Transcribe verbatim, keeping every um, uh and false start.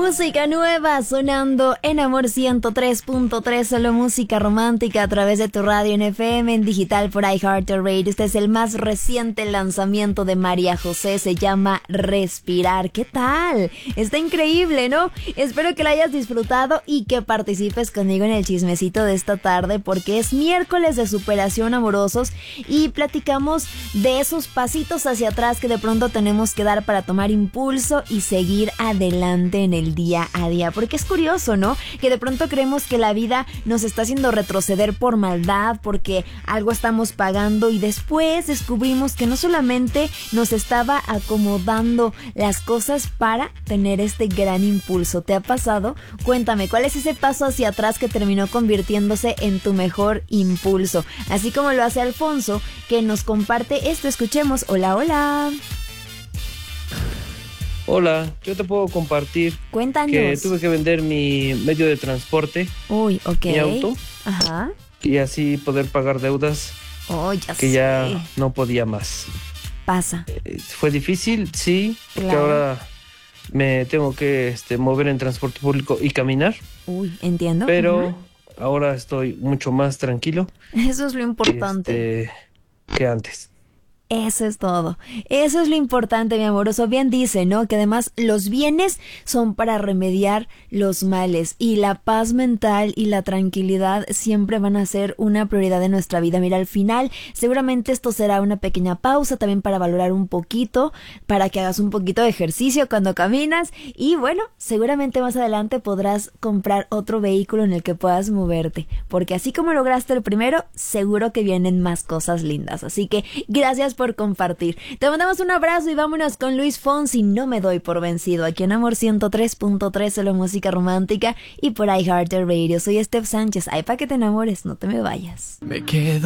Música nueva sonando en Amor ciento tres punto tres, solo música romántica a través de tu radio en F M, en digital por iHeartRadio. Este es el más reciente lanzamiento de María José, se llama Respirar. ¿Qué tal? Está increíble, ¿no? Espero que la hayas disfrutado y que participes conmigo en el chismecito de esta tarde, porque es miércoles de superación amorosos y platicamos de esos pasitos hacia atrás que de pronto tenemos que dar para tomar impulso y seguir adelante en el día a día, porque es curioso, ¿no? Que de pronto creemos que la vida nos está haciendo retroceder por maldad, porque algo estamos pagando, y después descubrimos que no solamente nos estaba acomodando las cosas para tener este gran impulso. ¿Te ha pasado? Cuéntame, ¿cuál es ese paso hacia atrás que terminó convirtiéndose en tu mejor impulso? Así como lo hace Alfonso, que nos comparte esto. Escuchemos. Hola, hola. Hola, yo te puedo compartir. Cuéntanos. Que tuve que vender mi medio de transporte. Uy, ok. Mi auto. Ajá. Y así poder pagar deudas. Oh, ya que sé. ya no podía más. Pasa. Eh, fue difícil, sí, porque Claro. ahora me tengo que este, mover en transporte público y caminar. Uy, entiendo. Pero Ujú. ahora estoy mucho más tranquilo. Eso es lo importante. Este, que antes. Eso es todo. Eso es lo importante, mi amoroso. Bien dice, ¿no? Que además los bienes son para remediar los males, y la paz mental y la tranquilidad siempre van a ser una prioridad de nuestra vida. Mira, al final seguramente esto será una pequeña pausa también para valorar un poquito, para que hagas un poquito de ejercicio cuando caminas, y bueno, seguramente más adelante podrás comprar otro vehículo en el que puedas moverte, porque así como lograste el primero, seguro que vienen más cosas lindas. Así que gracias por por compartir. Te mandamos un abrazo y vámonos con Luis Fonsi, No me doy por vencido, aquí en Amor ciento tres punto tres, solo música romántica, y por iHeartRadio. Soy Steph Sánchez. Ay, para que te enamores, no te me vayas. Me quedo